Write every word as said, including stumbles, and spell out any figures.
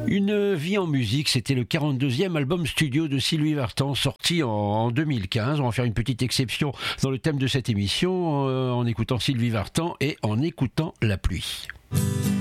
Une vie en musique, c'était le quarante-deuxième album studio de Sylvie Vartan, sorti en, en deux mille quinze. On va faire une petite exception dans le thème de cette émission, euh, en écoutant Sylvie Vartan et en écoutant la pluie.